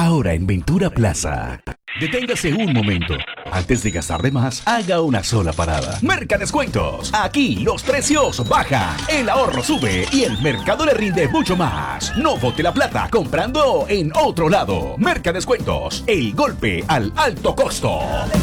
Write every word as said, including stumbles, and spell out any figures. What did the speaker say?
ahora en Ventura Plaza. Deténgase un momento. Antes de gastar de más, haga una sola parada. Mercadescuentos. Aquí los precios bajan, el ahorro sube y el mercado le rinde mucho más. No bote la plata comprando en otro lado. Mercadescuentos. El golpe al alto costo.